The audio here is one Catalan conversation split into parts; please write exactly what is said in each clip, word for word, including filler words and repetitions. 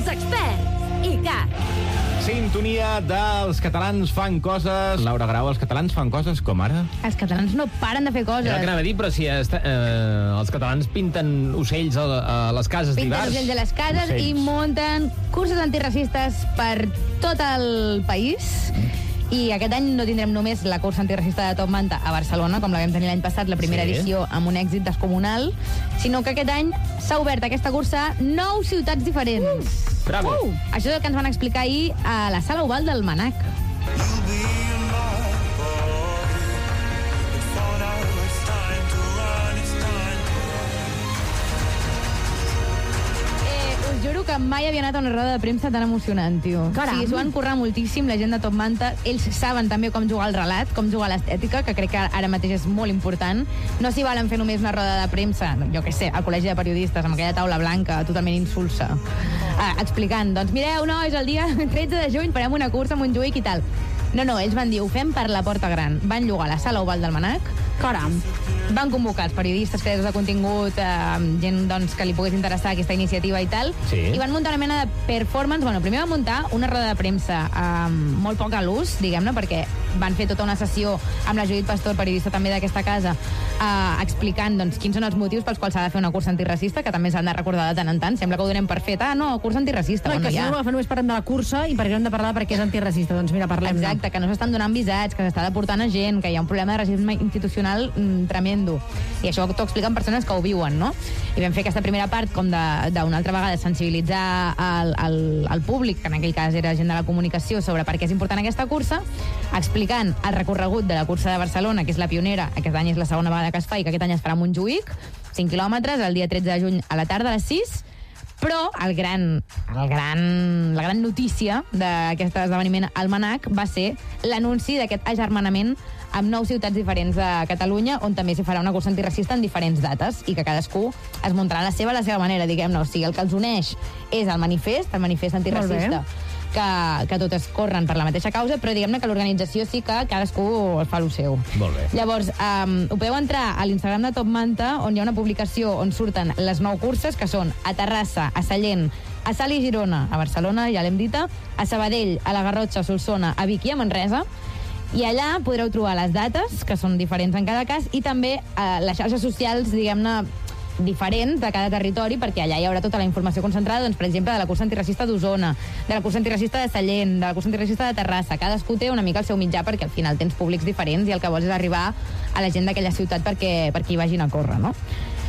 els experts. I C A C. Sintonia dels catalans fan coses. Laura Grau, els catalans fan coses com ara? Els catalans no paren de fer coses. Era el que anava a dir, però si esta, eh, els catalans pinten ocells a, a les cases Pinten d'Ivars. ocells a les cases Ocells. i munten cursos antiracistes per tot el país. I aquest any no tindrem només la cursa antiracista de Top Manta a Barcelona, com la vam tenir l'any passat, la primera Sí. edició amb un èxit descomunal, sinó que aquest any s'ha obert aquesta cursa a nou ciutats diferents. Uh, bravo. Uh, això és el que ens van explicar ahir a la Sala Oval del Manac. Juro que mai havia anat a una roda de premsa tan emocionant, tio. Caram. O sigui, s'ho van currar moltíssim, la gent de Top Manta. Ells saben també com jugar al relat, com jugar a l'estètica, que crec que ara mateix és molt important. No s'hi valen fer només una roda de premsa, jo què sé, al col·legi de periodistes, amb aquella taula blanca, totalment insulsa, ah, explicant, doncs mireu, nois, el dia tretze de juny farem una cursa a Montjuïc i tal. No, no, ells van dir, ho fem per la Porta Gran. Van llogar a la Sala Oval del Manac. Caram. Van convocar els periodistes, creadors de contingut, eh, gent doncs, que li pogués interessar aquesta iniciativa i tal, Sí. i van muntar una mena de performance. Bueno, primer van muntar una roda de premsa amb molt poc a l'ús, diguem-ne, perquè van fer tota una sessió amb la Judit Pastor, periodista també d'aquesta casa, eh, explicant doncs, quins són els motius pels quals s'ha de fer una cursa antiracista, que també s'han de recordar de tant en tant. Sembla que ho donem per fet. Ah, no, cursa antiracista. No, Bueno, que si ja. no, només parlem de la cursa i perquè hem de parlar perquè és antiracista. Doncs mira, parlem. Exacte, que no s'estan donant visats, que s'està deportant a gent, que hi ha un problema de racisme institucional mm, tremendo. I això t'ho expliquen persones que ho viuen, no? I vam fer aquesta primera part com d'una altra vegada sensibilitzar el, el, el públic, que en aquell cas era gent de la comunicació, sobre per què és important aquesta cursa, explicant el recorregut de la cursa de Barcelona, que és la pionera, aquest any és la segona vegada que es fa i que aquest any es farà a Montjuïc, cinc quilòmetres, el dia tretze de juny a la tarda a les sis, però el gran, el gran, la gran notícia d'aquest esdeveniment al Manac va ser l'anunci d'aquest agermanament amb nou ciutats diferents de Catalunya, on també s'hi farà una cursa antiracista en diferents dates i que cadascú es muntarà la seva a la seva manera, diguem-ne. O sigui, el que els uneix és el manifest, el manifest antiracista, que, que totes corren per la mateixa causa, però diguem-ne que l'organització sí que cadascú fa el seu. Molt bé. Llavors, um, ho podeu entrar a l'Instagram de Top Manta, on hi ha una publicació on surten les nou curses, que són a Terrassa, a Sallent, a Salt i Girona, a Barcelona, ja l'hem dita, a Sabadell, a la Garrotxa, a Solsona, a Vic i a Manresa, i allà podreu trobar les dates, que són diferents en cada cas, i també eh, les xarxes socials, diguem-ne, diferents de cada territori, perquè allà hi haurà tota la informació concentrada, doncs, per exemple, de la cursa antiracista d'Osona, de la cursa antiracista de Sallent, de la cursa antiracista de Terrassa. Cadascú té una mica el seu mitjà, perquè al final tens públics diferents i el que vols és arribar a la gent d'aquella ciutat perquè, perquè hi vagin a córrer, no?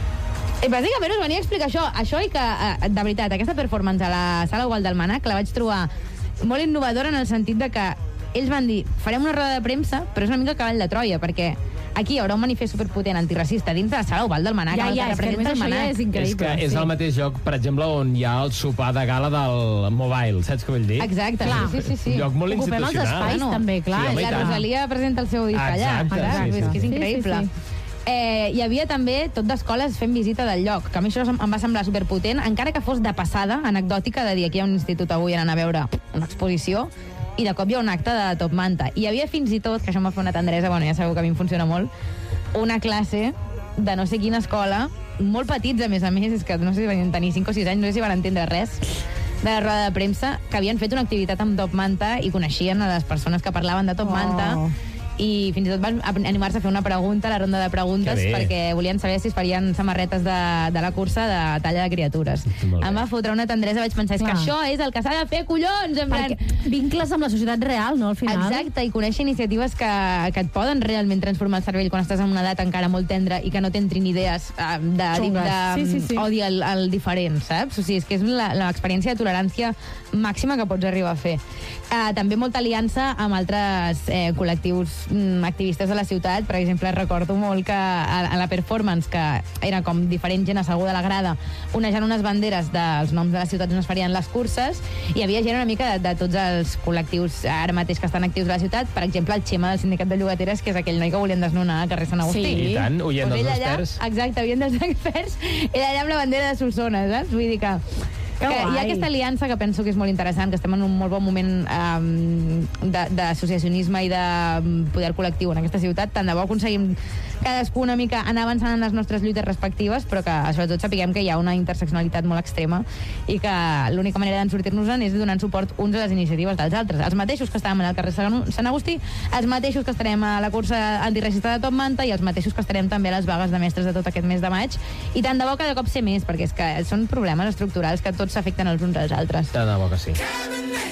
I bàsicament us venia a explicar això, això i que, eh, de veritat, aquesta performance a la Sala Oval del Manac la vaig trobar molt innovadora en el sentit de que ells van dir, farem una roda de premsa, però és una mica cavall de Troia, perquè aquí hi haurà un manifest superpotent antiracista dins de la Sala Oval del Manac, Ja, amb el ja, que és que representa el només això ja Manac. és increïble. És que és sí. el mateix lloc, per exemple, on hi ha el sopar de gala del Mobile, saps què vull dir? Exacte, Clar. sí, sí, sí. Un lloc molt Ocupem els institucional. espais, també, clar. Sí, home, i la tant. Rosalia presenta el seu disc allà. Exacte, Saps? sí, sí. És que és Sí, sí, increïble. sí. Eh, hi havia també tot d'escoles fent visita del lloc, que a mi això em va semblar superpotent, encara que fos de passada, anecdòtica, de dir aquí hi ha un institut avui anant a veure una exposició, i de cop hi ha un acte de Top Manta. I hi havia fins i tot, que això em va fer una tendresa, bueno, ja sabeu que a mi em funciona molt, una classe de no sé quina escola, molt petits, a més a més, és que no sé si van tenir cinc o sis anys, no sé si van entendre res, de la roda de premsa, que havien fet una activitat amb Top Manta i coneixien a les persones que parlaven de Top Oh. Manta, i fins i tot van animar-se a fer una pregunta, la ronda de preguntes, Que bé. perquè volien saber si es farien samarretes de, de la cursa de talla de criatures. Molt bé. Em va fotre una tendresa, vaig pensar, és que Clar. això és el que s'ha de fer, collons! En plan, Perquè vincles amb la societat real, no, al final? exacte, i conèixer iniciatives que, que et poden realment transformar el cervell quan estàs en una edat encara molt tendra i que no t'entrin idees uh, de, de, Xungues. de Sí, sí, sí. odi al, al diferent, saps? O sigui, és que és la- l'experiència de tolerància màxima que pots arribar a fer. Uh, també molta aliança amb altres eh, col·lectius mm, activistes de la ciutat. Per exemple, recordo molt que a, a la performance, que era com diferent gent asseguda a la grada, onejant unes banderes dels noms de les ciutats on es farien les curses, hi havia gent una mica de, de tots els col·lectius ara mateix que estan actius a la ciutat. Per exemple, el Xema del Sindicat de Llogateres, que és aquell noi que volien desnonar al carrer Sant Agustí. Sí. I tant, oient Pues dels ell allà, experts. exacte, oient dels experts, ell allà amb la bandera de Solsona, saps? Vull dir que... Que que hi ha guai. aquesta aliança que penso que és molt interessant, que estem en un molt bon moment um, d'associacionisme i de um, poder col·lectiu en aquesta ciutat. Tant de bo aconseguim cadascú una mica anar avançant en les nostres lluites respectives, però que sobretot sapiguem que hi ha una interseccionalitat molt extrema i que l'única manera d'en sortir-nos-en és donant suport uns a les iniciatives dels altres. Els mateixos que estàvem al carrer Sant Agustí, els mateixos que estarem a la cursa antiracista de Top Manta i els mateixos que estarem també a les vagues de mestres de tot aquest mes de maig. I tant de bo cada cop ser més, perquè és que són problemes estructurals que tots s'afecten els uns als altres. Tant de bo que sí.